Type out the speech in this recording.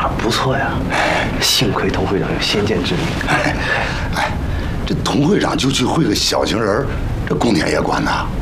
不错呀，幸亏童会长有先见之明。 哎，这童会长就去会个小型人，这供电也管呐？